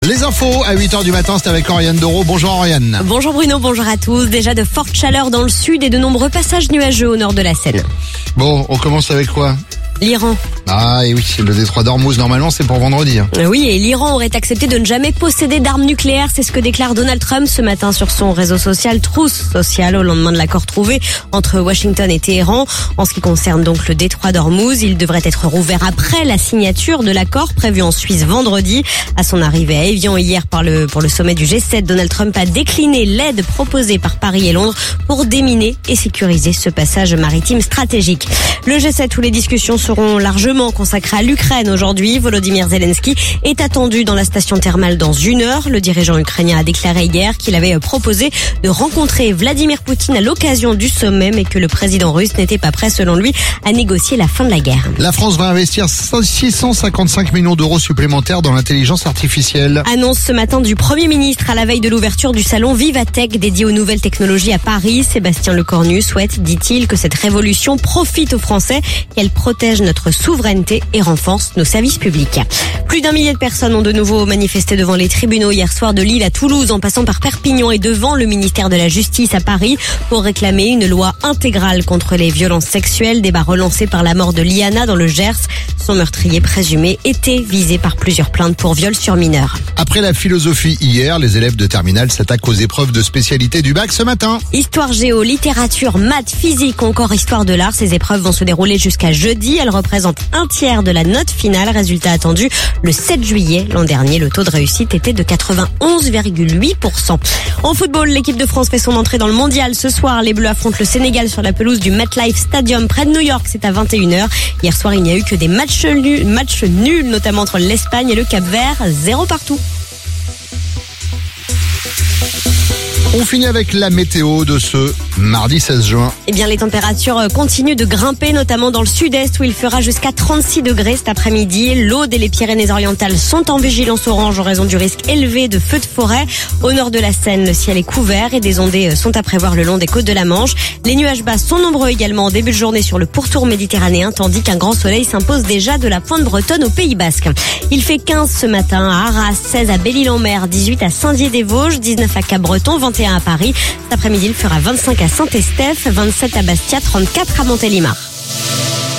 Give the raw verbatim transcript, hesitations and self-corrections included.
Les infos à huit heures du matin, c'est avec Oriane Doro. Bonjour Oriane. Bonjour Bruno, bonjour à tous. Déjà de fortes chaleurs dans le sud et de nombreux passages nuageux au nord de la Seine. Bon, on commence avec quoi ? L'Iran. Ah et oui, le détroit d'Ormuz, normalement c'est pour vendredi. Hein. Oui, et l'Iran aurait accepté de ne jamais posséder d'armes nucléaires. C'est ce que déclare Donald Trump ce matin sur son réseau social Truth Social au lendemain de l'accord trouvé entre Washington et Téhéran. En ce qui concerne donc le détroit d'Ormuz, il devrait être rouvert après la signature de l'accord prévu en Suisse vendredi. À son arrivée à Évian hier par le, pour le sommet du G sept, Donald Trump a décliné l'aide proposée par Paris et Londres pour déminer et sécuriser ce passage maritime stratégique. Le G sept où les discussions seront largement consacrées à l'Ukraine aujourd'hui. Volodymyr Zelensky est attendu dans la station thermale dans une heure. Le dirigeant ukrainien a déclaré hier qu'il avait proposé de rencontrer Vladimir Poutine à l'occasion du sommet, mais que le président russe n'était pas prêt, selon lui, à négocier la fin de la guerre. La France va investir six cent cinquante-cinq millions d'euros supplémentaires dans l'intelligence artificielle. Annonce ce matin du Premier ministre à la veille de l'ouverture du salon Vivatech dédié aux nouvelles technologies à Paris. Sébastien Lecornu souhaite, dit-il, que cette révolution profite aux Français, qu'elle protège notre souveraineté et renforce nos services publics. Plus d'un millier de personnes ont de nouveau manifesté devant les tribunaux hier soir, de Lille à Toulouse, en passant par Perpignan et devant le ministère de la Justice à Paris, pour réclamer une loi intégrale contre les violences sexuelles, débat relancé par la mort de Liana dans le Gers. Son meurtrier présumé était visé par plusieurs plaintes pour viol sur mineur. Après la philosophie hier, les élèves de terminale s'attaquent aux épreuves de spécialité du bac ce matin. Histoire géo, littérature, maths, physique, encore histoire de l'art. Ces épreuves vont se dérouler jusqu'à jeudi. Elles représentent un tiers de la note finale. Résultat attendu le sept juillet. L'an dernier, le taux de réussite était de quatre-vingt-onze virgule huit pour cent. En football, l'équipe de France fait son entrée dans le mondial. Ce soir, les Bleus affrontent le Sénégal sur la pelouse du MetLife Stadium près de New York. C'est à vingt et une heures. Hier soir, il n'y a eu que des matchs nuls, matchs nuls, notamment entre l'Espagne et le Cap-Vert. Zéro partout. On finit avec la météo de ce mardi seize juin. Eh bien, les températures continuent de grimper, notamment dans le sud-est où il fera jusqu'à trente-six degrés cet après-midi. L'Aude et les Pyrénées-Orientales sont en vigilance orange en raison du risque élevé de feux de forêt. Au nord de la Seine, le ciel est couvert et des ondées sont à prévoir le long des côtes de la Manche. Les nuages bas sont nombreux également en début de journée sur le pourtour méditerranéen, tandis qu'un grand soleil s'impose déjà de la pointe bretonne au Pays Basque. Il fait quinze ce matin à Arras, seize à Belle-Île-en-Mer, dix-huit à Saint-Dié-des-Vosges, dix-neuf à Cap-Breton, vingt et un à Paris. Cet après-midi, il fera vingt-cinq à Saint-Estèphe, vingt-sept à Bastia, trente-quatre à Montélimar.